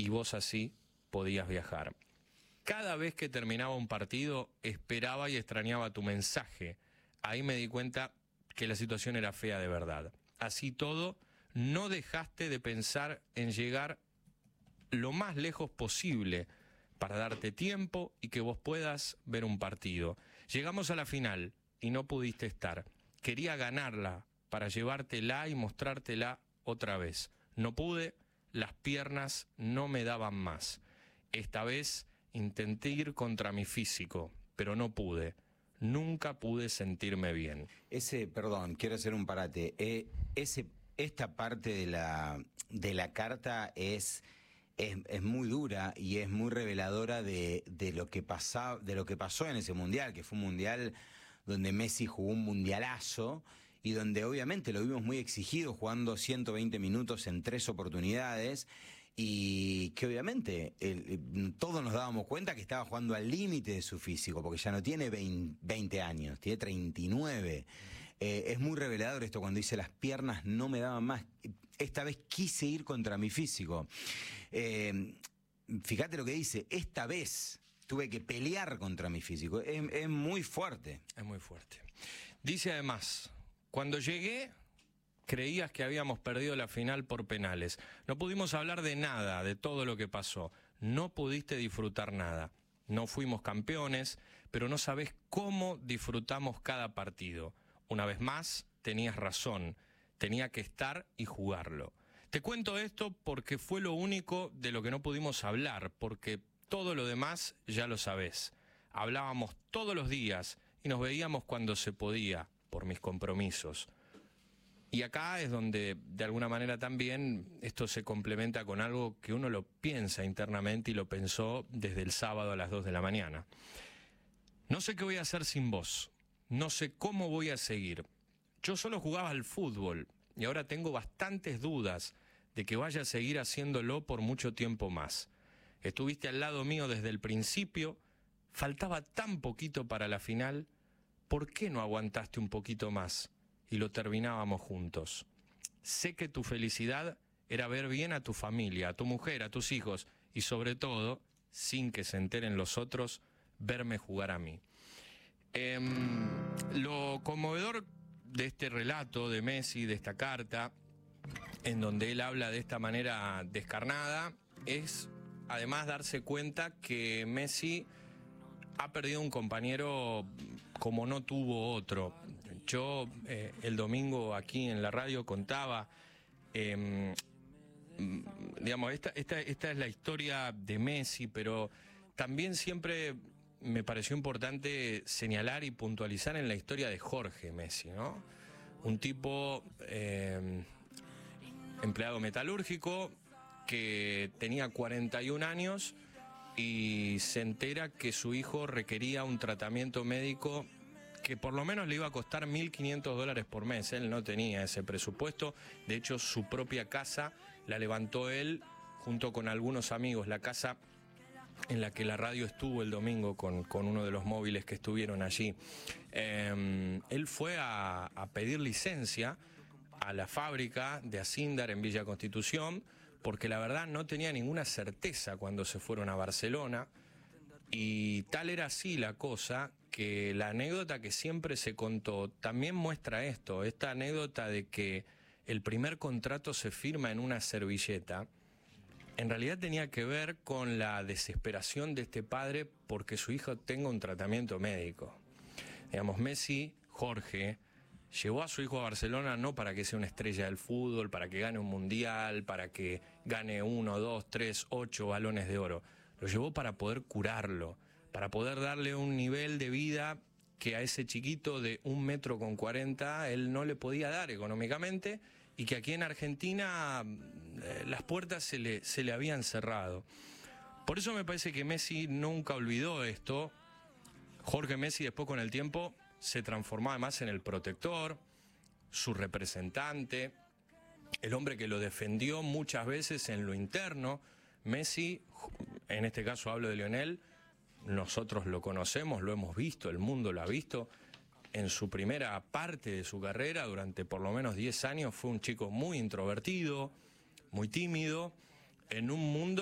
y vos así podías viajar. Cada vez que terminaba un partido, esperaba y extrañaba tu mensaje. Ahí me di cuenta que la situación era fea de verdad. Así todo, no dejaste de pensar en llegar lo más lejos posible para darte tiempo y que vos puedas ver un partido. Llegamos a la final y no pudiste estar. Quería ganarla para llevártela y mostrártela otra vez. No pude, las piernas no me daban más. Esta vez intenté ir contra mi físico, pero no pude. Nunca pude sentirme bien. Perdón, quiero hacer un parate. Esta parte de la carta es muy dura y es muy reveladora de lo que pasó en ese mundial, que fue un mundial donde Messi jugó un mundialazo y donde obviamente lo vimos muy exigido, jugando 120 minutos en 3 oportunidades, y que obviamente todos nos dábamos cuenta que estaba jugando al límite de su físico, porque ya no tiene 20 años, tiene 39. Es muy revelador esto cuando dice: las piernas no me daban más. Esta vez quise ir contra mi físico. Fíjate lo que dice: esta vez tuve que pelear contra mi físico. Es muy fuerte. Es muy fuerte. Dice además: cuando llegué, creías que habíamos perdido la final por penales. No pudimos hablar de nada, de todo lo que pasó. No pudiste disfrutar nada. No fuimos campeones, pero no sabés cómo disfrutamos cada partido. Una vez más, tenías razón. Tenía que estar y jugarlo. Te cuento esto porque fue lo único de lo que no pudimos hablar, porque todo lo demás ya lo sabés. Hablábamos todos los días y nos veíamos cuando se podía, por mis compromisos. Y acá es donde, de alguna manera también, esto se complementa con algo que uno lo piensa internamente y lo pensó desde el sábado a las 2 de la mañana. No sé qué voy a hacer sin vos. No sé cómo voy a seguir. Yo solo jugaba al fútbol y ahora tengo bastantes dudas de que vaya a seguir haciéndolo por mucho tiempo más. Estuviste al lado mío desde el principio, faltaba tan poquito para la final. ¿Por qué no aguantaste un poquito más y lo terminábamos juntos? Sé que tu felicidad era ver bien a tu familia, a tu mujer, a tus hijos y sobre todo, sin que se enteren los otros, verme jugar a mí. Lo conmovedor de este relato de Messi, de esta carta, en donde él habla de esta manera descarnada, es además darse cuenta que Messi ha perdido un compañero como no tuvo otro. Yo el domingo aquí en la radio contaba, digamos, esta es la historia de Messi, pero también siempre me pareció importante señalar y puntualizar en la historia de Jorge Messi, ¿no? Un tipo empleado metalúrgico que tenía 41 años y se entera que su hijo requería un tratamiento médico que por lo menos le iba a costar $1.500 por mes. Él no tenía ese presupuesto. De hecho, su propia casa la levantó él junto con algunos amigos. La casa en la que la radio estuvo el domingo con uno de los móviles que estuvieron allí. Él fue a pedir licencia a la fábrica de Acindar en Villa Constitución, porque la verdad no tenía ninguna certeza cuando se fueron a Barcelona, y tal era así la cosa que la anécdota que siempre se contó también muestra esto, esta anécdota de que el primer contrato se firma en una servilleta. En realidad tenía que ver con la desesperación de este padre porque su hijo tenga un tratamiento médico. Digamos, Messi, Jorge, llevó a su hijo a Barcelona no para que sea una estrella del fútbol, para que gane un mundial, para que gane 1, 2, 3, 8 balones de oro. Lo llevó para poder curarlo, para poder darle un nivel de vida que a ese chiquito de 1,40 m él no le podía dar económicamente, y que aquí en Argentina las puertas se le habían cerrado. Por eso me parece que Messi nunca olvidó esto. Jorge Messi después con el tiempo se transformó además en el protector, su representante, el hombre que lo defendió muchas veces en lo interno. Messi, en este caso hablo de Lionel, nosotros lo conocemos, lo hemos visto, el mundo lo ha visto. En su primera parte de su carrera, durante por lo menos 10 años, fue un chico muy introvertido, muy tímido, en un mundo